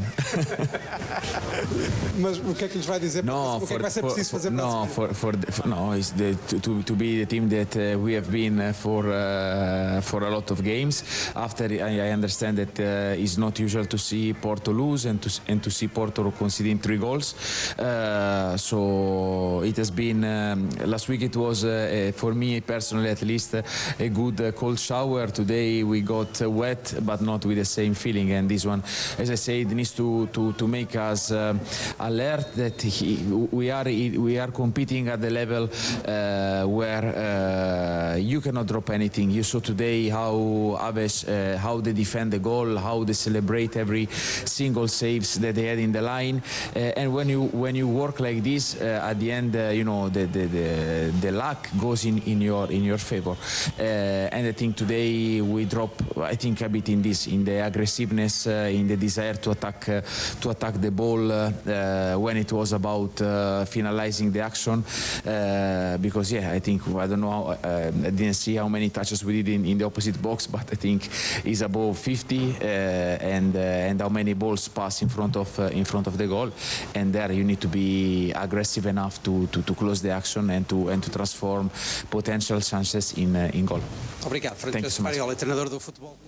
Mas o que é que lhes vai dizer? No, o que for, é que vai ser for, preciso for, fazer para no, a for, for, for, no, it's the, to, to be the team that uh, we have been uh, for uh, for a lot of games. After I, I understand that uh, it's not usual to see Porto lose and to and to see Porto conceding three goals. Uh, so it has been um, last week. It was uh, uh, for me personally, at least, uh, a good uh, cold shower. Today we got uh, wet, but not with the same feeling. And this one, as I said, needs to to, to make us uh, alert that he, we are we are competing at the level uh, where uh, you cannot drop anything. You saw today how Aves, uh, how they defend the goal, how they celebrate every single saves that they had in the line. Uh, and when you when you work like this, uh, at the end, uh, you know the the, the the luck goes in, in your in your favor. Uh, and I think today we drop, I think, a bit in this, in the aggressiveness, uh, in the desire to attack uh, to attack the ball uh, uh, when it was about uh, finalizing the action. Uh, because yeah, I think I don't know. How, uh, I didn't see how many touches we did in, in the opposite box, but I think it's above fifty, uh, and uh, and how many balls pass in front of uh, in front of the goal. And there you need to be aggressive enough to, to, to close the action and to and to transform potential chances in uh, in goal. Obrigado, Francisco Farioli, treinador do futebol.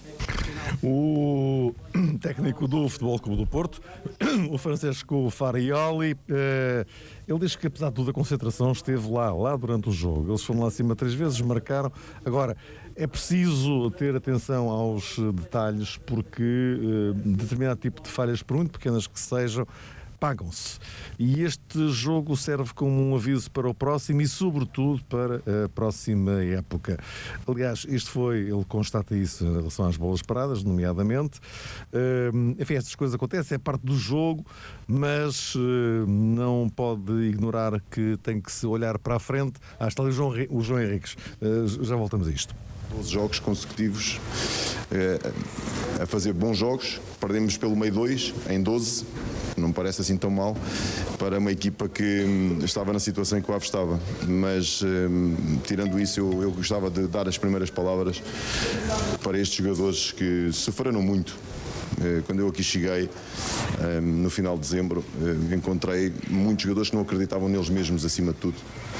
O técnico do Futebol Clube do Porto, o Francesco Farioli, ele diz que apesar de tudo a concentração esteve lá, lá durante o jogo. Eles foram lá acima três vezes, marcaram. Agora, é preciso ter atenção aos detalhes porque determinado tipo de falhas, por muito pequenas que sejam, pagam-se. E este jogo serve como um aviso para o próximo e, sobretudo, para a próxima época. Aliás, isto foi, ele constata isso em relação às bolas paradas, nomeadamente. Uh, enfim, estas coisas acontecem, é parte do jogo, mas uh, não pode ignorar que tem que se olhar para a frente. Ah, está ali o João, o João Henriques. Uh, já voltamos a isto. doze jogos consecutivos eh, a fazer bons jogos, perdemos pelo meio dois em doze, não me parece assim tão mal para uma equipa que hum, estava na situação em que o Aves estava, mas hum, tirando isso eu, eu gostava de dar as primeiras palavras para estes jogadores que sofreram muito. Quando eu aqui cheguei no final de dezembro, encontrei muitos jogadores que não acreditavam neles mesmos acima de tudo.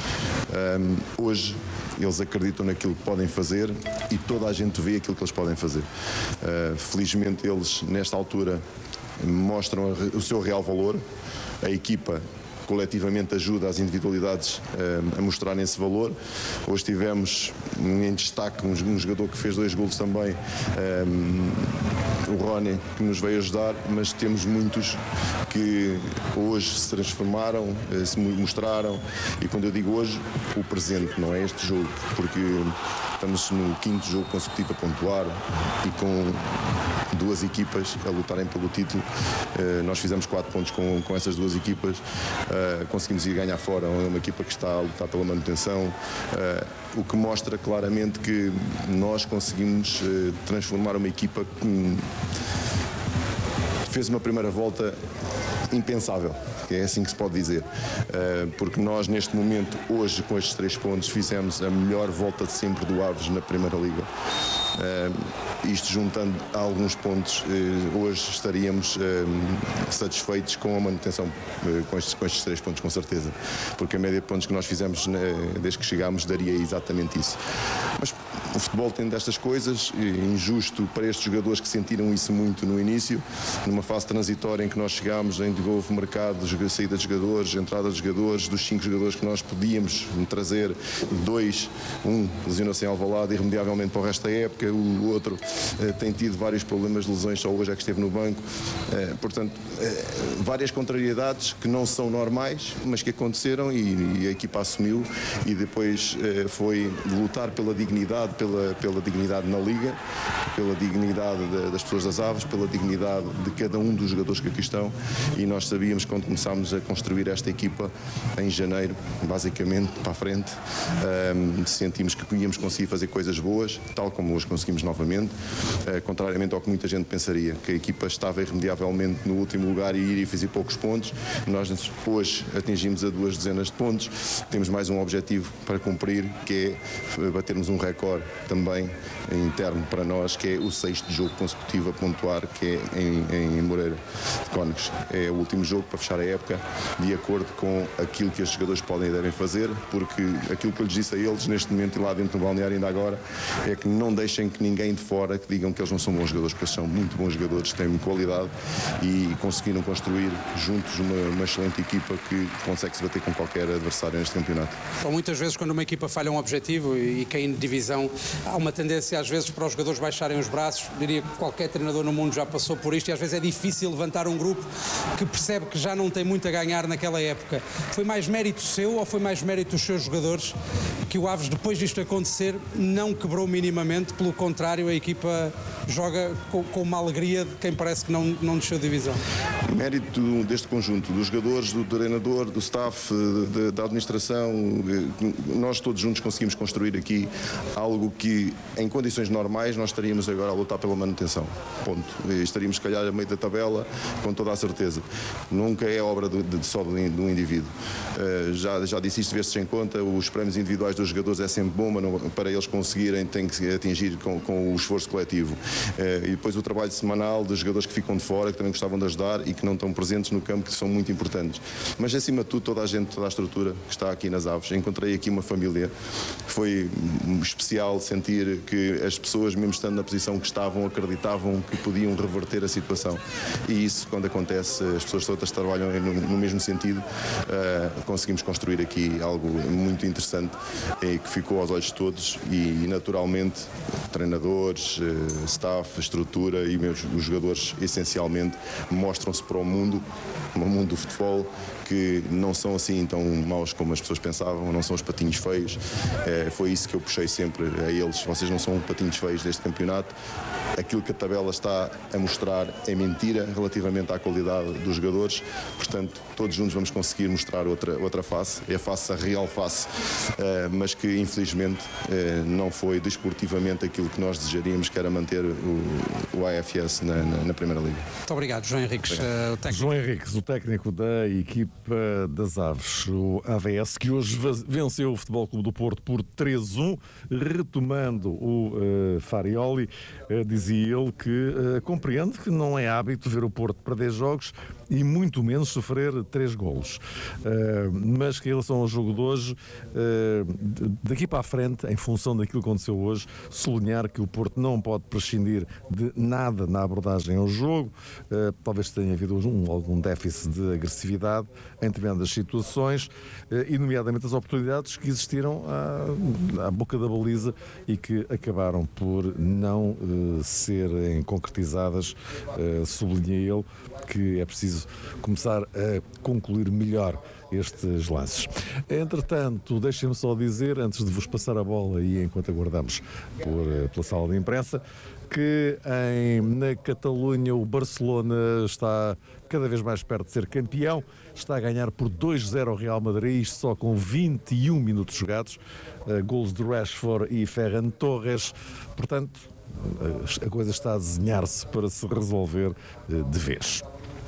Hoje eles acreditam naquilo que podem fazer e toda a gente vê aquilo que eles podem fazer. Felizmente eles nesta altura mostram o seu real valor. A equipa coletivamente ajuda as individualidades uh, a mostrarem esse valor. Hoje tivemos em destaque um, um jogador que fez dois golos também, um, o Rony, que nos veio ajudar, mas temos muitos que hoje se transformaram, uh, se mostraram, e quando eu digo hoje, o presente, não é este jogo, porque estamos no quinto jogo consecutivo a pontuar e com duas equipas a lutarem pelo título. Uh, nós fizemos quatro pontos com, com essas duas equipas. Uh, conseguimos ir ganhar fora, é uma equipa que está a lutar pela manutenção, uh, o que mostra claramente que nós conseguimos uh, transformar uma equipa que fez uma primeira volta impensável, que é assim que se pode dizer, uh, porque nós neste momento, hoje com estes três pontos, fizemos a melhor volta de sempre do Aves na Primeira Liga. Uh, isto juntando alguns pontos, uh, hoje estaríamos uh, satisfeitos com a manutenção uh, com, estes, com estes três pontos, com certeza, porque a média de pontos que nós fizemos uh, desde que chegámos daria exatamente isso. Mas o futebol tem destas coisas, injusto para estes jogadores que sentiram isso muito no início, numa fase transitória em que nós chegámos, em que houve mercado, saída de jogadores, entrada de jogadores, dos cinco jogadores que nós podíamos trazer, dois, um lesionou-se em Alvalade irremediavelmente para o resto da época, o outro uh, tem tido vários problemas de lesões, só hoje é que esteve no banco, uh, portanto, uh, várias contrariedades que não são normais, mas que aconteceram e, e a equipa assumiu e depois uh, foi lutar pela dignidade, pela, pela dignidade na Liga, pela dignidade de, das pessoas das Aves, pela dignidade de cada um dos jogadores que aqui estão, e nós sabíamos quando começámos a construir esta equipa em janeiro, basicamente para a frente, um, sentimos que íamos conseguir fazer coisas boas, tal como hoje conseguimos novamente, uh, contrariamente ao que muita gente pensaria, que a equipa estava irremediavelmente no último lugar e iria fazer poucos pontos. Nós hoje atingimos a duas dezenas de pontos, temos mais um objetivo para cumprir, que é batermos um recorde também interno para nós, que é o sexto jogo consecutivo a pontuar, que é em, em Moreira de Cónegos. É o último jogo para fechar a época, de acordo com aquilo que estes jogadores podem e devem fazer, porque aquilo que eu lhes disse a eles neste momento e lá dentro do balneário ainda agora, é que não deixem deixem que ninguém de fora que digam que eles não são bons jogadores, porque eles são muito bons jogadores, têm qualidade e conseguiram construir juntos uma, uma excelente equipa que consegue se bater com qualquer adversário neste campeonato. Bom, muitas vezes quando uma equipa falha um objetivo e, e cai em divisão, há uma tendência às vezes para os jogadores baixarem os braços. Diria que qualquer treinador no mundo já passou por isto e às vezes é difícil levantar um grupo que percebe que já não tem muito a ganhar naquela época. Foi mais mérito seu ou foi mais mérito dos seus jogadores que o Aves, depois disto acontecer, não quebrou minimamente? Pelo contrário, a equipa joga com, com uma alegria de quem parece que não, não desceu de divisão. Mérito deste conjunto, dos jogadores, do treinador, do staff, de, da administração, nós todos juntos conseguimos construir aqui algo que em condições normais nós estaríamos agora a lutar pela manutenção, ponto. E estaríamos se calhar a meio da tabela com toda a certeza. Nunca é obra de, de, só de um indivíduo. Uh, já, já disse isto vezes em conta, os prémios individuais dos jogadores é sempre bom, mas não, para eles conseguirem tem que atingir com, com o esforço coletivo. Uh, e depois o trabalho semanal dos jogadores que ficam de fora, que também gostavam de ajudar e que não estão presentes no campo, que são muito importantes. Mas acima de tudo, toda a gente, toda a estrutura que está aqui nas Aves. Encontrei aqui uma família. Foi especial sentir que as pessoas, mesmo estando na posição que estavam, acreditavam que podiam reverter a situação. E isso, quando acontece, as pessoas todas trabalham no, no mesmo sentido. Uh, conseguimos construir aqui algo muito interessante e que ficou aos olhos de todos e, naturalmente, treinadores, uh, staff, estrutura e mesmo os jogadores, essencialmente, mostram-se para o mundo, no mundo do futebol, que não são assim tão maus como as pessoas pensavam, não são os patinhos feios. É, foi isso que eu puxei sempre a eles. Vocês não são patinhos feios deste campeonato. Aquilo que a tabela está a mostrar é mentira relativamente à qualidade dos jogadores. Portanto, todos juntos vamos conseguir mostrar outra, outra face. É a face, a real face, é, mas que infelizmente é, não foi desportivamente aquilo que nós desejaríamos, que era manter o, o A F S na, na, na Primeira Liga. Muito obrigado, João Henriques. Uh, o técnico. João Henriques, o técnico da equipa das Aves, o A V S, que hoje venceu o Futebol Clube do Porto por três a um, retomando o uh, Farioli, uh, dizia ele que uh, compreende que não é hábito ver o Porto perder jogos e muito menos sofrer três golos. Uh, mas que em relação ao jogo de hoje, uh, daqui para a frente, em função daquilo que aconteceu hoje, sublinhar que o Porto não pode prescindir de nada na abordagem ao jogo. Uh, talvez tenha havido um, algum déficit de agressividade em determinadas situações, uh, e nomeadamente as oportunidades que existiram à, à boca da baliza e que acabaram por não uh, serem concretizadas. Uh, sublinha ele que é preciso começar a concluir melhor estes lances. Entretanto, deixem-me só dizer, antes de vos passar a bola e enquanto aguardamos por, pela sala de imprensa, que em, na Catalunha o Barcelona está cada vez mais perto de ser campeão, está a ganhar por dois a zero ao Real Madrid, isto só com vinte e um minutos jogados, uh, golos de Rashford e Ferran Torres, portanto a coisa está a desenhar-se para se resolver uh, de vez.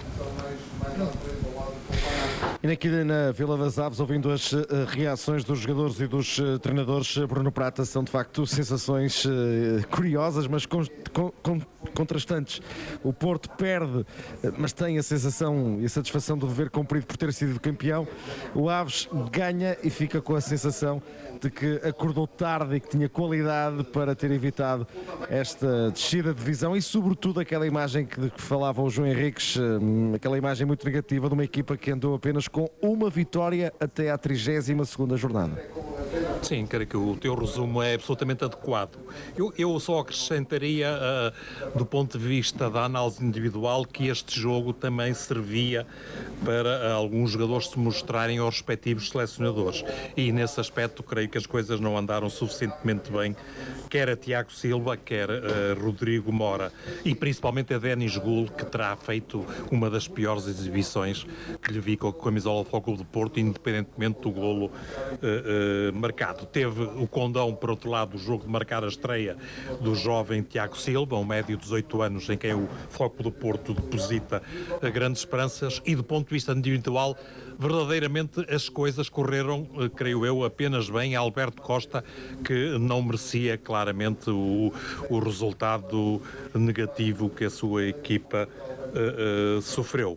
E aqui na Vila das Aves, ouvindo as uh, reações dos jogadores e dos uh, treinadores, uh, Bruno Prata, são de facto sensações uh, curiosas, mas con con con contrastantes. O Porto perde, uh, mas tem a sensação e a satisfação do dever cumprido por ter sido campeão. O Aves ganha e fica com a sensação de que acordou tarde e que tinha qualidade para ter evitado esta descida de divisão e, sobretudo, aquela imagem que, que falava o João Henriques, uh, aquela imagem muito negativa de uma equipa que andou apenas com uma vitória até à trigésima segunda jornada. Sim, creio que o teu resumo é absolutamente adequado. Eu, eu só acrescentaria, uh, do ponto de vista da análise individual, que este jogo também servia para uh, alguns jogadores se mostrarem aos respectivos selecionadores. E nesse aspecto, creio que as coisas não andaram suficientemente bem, quer a Tiago Silva, quer a Rodrigo Mora, e principalmente a Denis Gul, que terá feito uma das piores exibições que lhe vi com a camisola do Futebol Clube do Porto, independentemente do golo uh, uh, marcado. Teve o condão, por outro lado, o jogo de marcar a estreia do jovem Tiago Silva, um médio de dezoito anos, em quem o Futebol Clube do Porto deposita grandes esperanças, e do ponto de vista individual, verdadeiramente as coisas correram, creio eu, apenas bem. Alberto Costa, que não merecia claramente o, o resultado negativo que a sua equipa uh, uh, sofreu.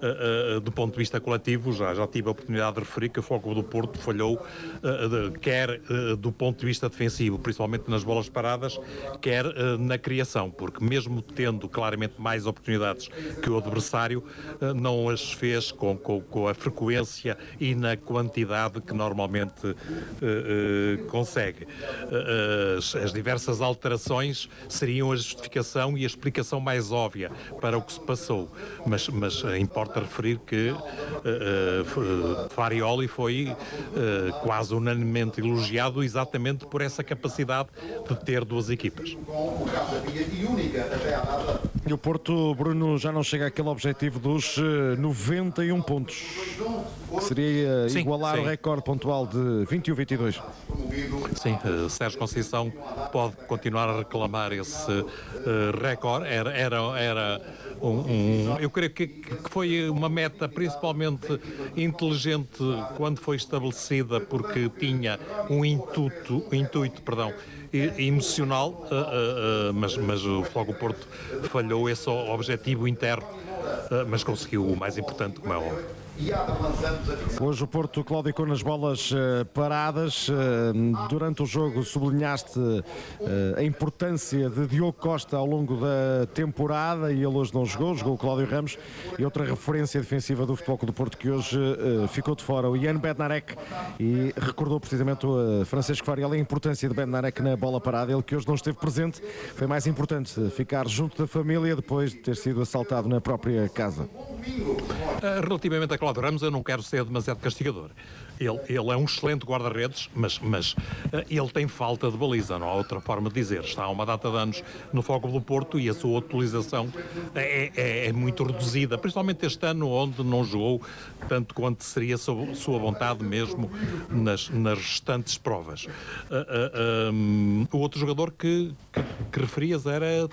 uh, uh, do ponto de vista coletivo, já, já tive a oportunidade de referir que o Futebol Clube do Porto falhou, uh, de, quer uh, do ponto de vista defensivo, principalmente nas bolas paradas, quer uh, na criação, porque mesmo tendo claramente mais oportunidades que o adversário, uh, não as fez com, com, com a frequência e na quantidade que normalmente uh, uh, consegue. Uh, as, as diversas alterações seriam a justificação e a explicação mais óbvia para o que se passou, mas, mas uh, importa referir que uh, uh, Farioli foi uh, quase unanimemente elogiado exatamente por essa capacidade de ter duas equipas. E o Porto, Bruno, já não chega àquele objetivo dos uh, noventa e um pontos, que seria uh, sim, igualar sim. o recorde pontual de vinte e um a vinte e dois. Sim, uh, Sérgio Conceição pode continuar a reclamar esse uh, recorde. Era, era, era um, um, eu creio que, que foi uma meta principalmente inteligente quando foi estabelecida, porque tinha um intuito, um intuito, perdão, emocional, uh, uh, uh, mas, mas o Futebol Porto falhou esse objetivo interno, uh, mas conseguiu o mais importante, como é óbvio. Hoje o Porto claudicou nas bolas uh, paradas. Uh, durante o jogo sublinhaste uh, a importância de Diogo Costa ao longo da temporada, e ele hoje não jogou, jogou o Cláudio Ramos, e outra referência defensiva do Futebol Clube do Porto que hoje uh, ficou de fora, o Jan Bednarek, e recordou precisamente o uh, Francisco Farioli a importância de Bednarek na bola parada. Ele que hoje não esteve presente, foi mais importante ficar junto da família depois de ter sido assaltado na própria casa. Relativamente a Cláudio Ramos, eu não quero ser demasiado castigador. Ele, ele é um excelente guarda-redes, mas, mas ele tem falta de baliza, não há outra forma de dizer. Está há uma data de anos no Futebol do Porto e a sua utilização é, é, é muito reduzida, principalmente este ano, onde não jogou tanto quanto seria sua, sua vontade mesmo nas, nas restantes provas. Uh, uh, um, o outro jogador que, que, que referias era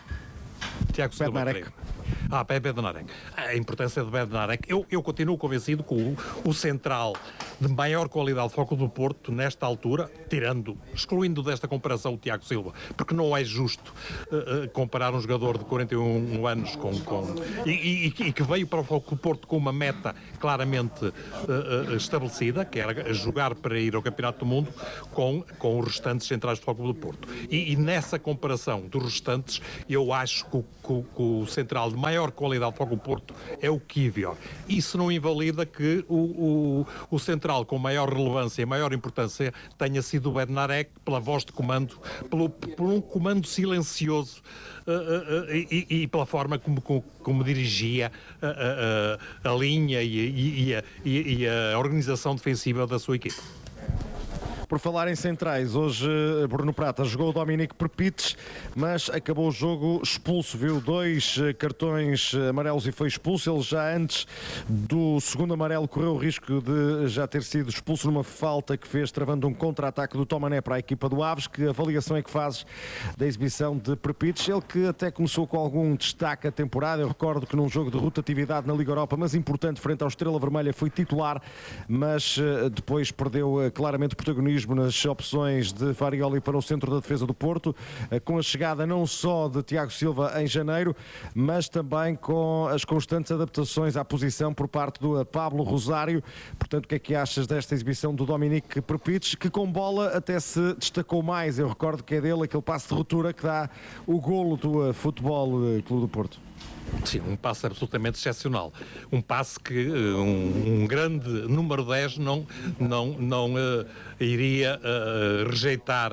Tiago Silva. Ah, Bednarek. A importância de Bednarek. Eu, eu continuo convencido que o, o central de maior qualidade do Futebol do Porto, nesta altura, tirando, excluindo desta comparação o Tiago Silva, porque não é justo uh, uh, comparar um jogador de quarenta e um anos com, com, e, e, e que veio para o Futebol do Porto com uma meta claramente uh, uh, estabelecida, que era jogar para ir ao Campeonato do Mundo, com, com os restantes centrais do Futebol do Porto. E, e nessa comparação dos restantes, eu acho que o, que, que o central de maior qualidade do Futebol do Porto é o Kiwior. Isso não invalida que o, o, o central com maior relevância e maior importância tenha sido o Bednarek, pela voz de comando, pelo, por um comando silencioso uh, uh, uh, e, e pela forma como, como, como dirigia uh, uh, a linha e, e, e, a, e a organização defensiva da sua equipe. Por falar em centrais, hoje Bruno Prata jogou o Dominique Prpic, mas acabou o jogo expulso, viu dois cartões amarelos e foi expulso. Ele já antes do segundo amarelo correu o risco de já ter sido expulso numa falta que fez, travando um contra-ataque do Tomané para a equipa do Aves. Que avaliação é que fazes da exibição de Prpic? Ele que até começou com algum destaque a temporada. Eu recordo que num jogo de rotatividade na Liga Europa, mas importante, frente ao Estrela Vermelha, foi titular, mas depois perdeu claramente o protagonismo nas opções de Farioli para o centro da defesa do Porto, com a chegada não só de Tiago Silva em janeiro, mas também com as constantes adaptações à posição por parte do Pablo Rosário. Portanto, o que é que achas desta exibição do Dominique Prpic, que com bola até se destacou mais? Eu recordo que é dele aquele passe de ruptura que dá o golo do Futebol Clube do Porto. Sim, um passe absolutamente excepcional. Um passe que um, um grande número dez não, não, não uh, iria uh, rejeitar uh,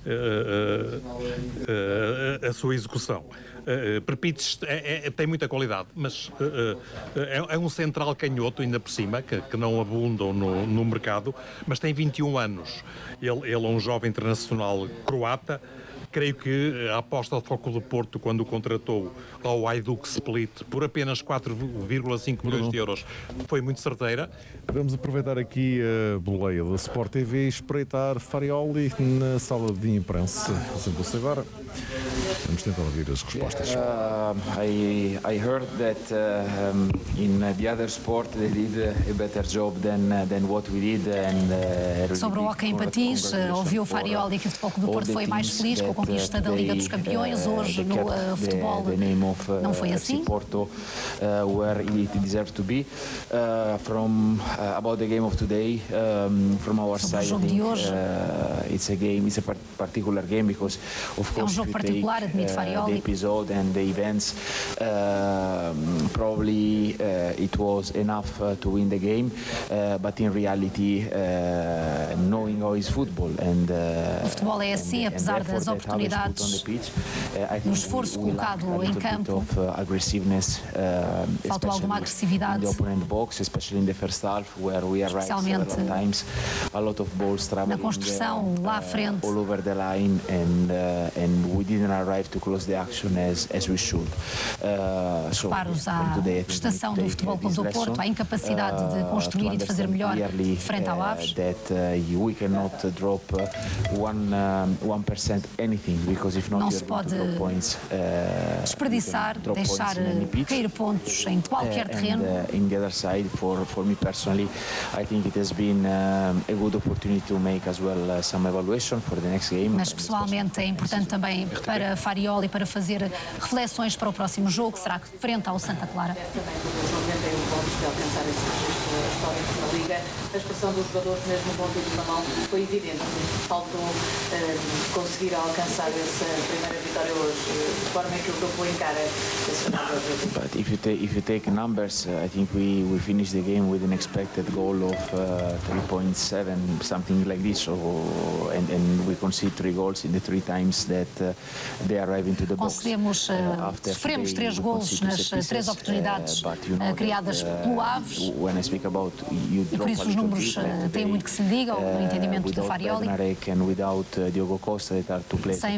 uh, uh, a sua execução. Uh, Prpic é, é, tem muita qualidade, mas uh, uh, é, é um central canhoto, ainda por cima, que, que não abundam no, no mercado, mas tem vinte e um anos. Ele, ele é um jovem internacional croata. Creio que a aposta do Futebol do Porto, quando o contratou ao Hajduk Split por apenas quatro vírgula cinco milhões de euros, foi muito certeira. Vamos aproveitar aqui a boleia da Sport T V e espreitar Farioli na sala de imprensa. Sentou-se agora. Vamos tentar ouvir as respostas. Uh, I, I heard that uh, um, in the other sport they did a better job than, uh, than what we did. And, uh, Sobre o hóquei em patins, ouviu o Farioli que o Futebol Clube do Porto foi mais feliz com o conquista da Liga dos Campeões. Hoje no uh, futebol não foi assim. Porto, uh, where it deserves to be. Uh, from uh, about the game of today, um, from our side, I think, uh, it's a game. It's a part particular game because, of course, é um jogo particular, admite Farioli. The episode and the events, uh, probably uh, it was enough uh, to win the game, uh, but in reality, uh, knowing how is football and uh, o futebol é assim, apesar das oportunidades, no esforço colocado em campo, faltou alguma agressividade, especialmente na construção lá à frente. Disparos à prestação do Futebol Clube do Porto, à incapacidade de construir e de fazer melhor frente ao Aves. Não se pode desperdiçar, deixar cair pontos em qualquer terreno. Mas pessoalmente é importante também para Farioli para fazer reflexões para o próximo jogo, que será frente ao Santa Clara. Na Liga, a expressão dos jogadores, mesmo com o título na mão, foi evidente. Faltou uh, conseguir alcançar essa primeira vitória hoje. De forma é que o grupo encara esse final de hoje. But if you take if you take numbers, uh, I think we we finished the game with an expected goal of uh, three point seven, something like this. So and and we concede three goals in the three times that uh, they arrive into the box. Concedemos, uh, sofremos três golos nas três oportunidades uh, you know, criadas uh, pelo Aves. When I speak about you e por isso os números uh, têm muito que se diga, o entendimento do Farioli. And without uh, Diogo Costa, that are to play. Sem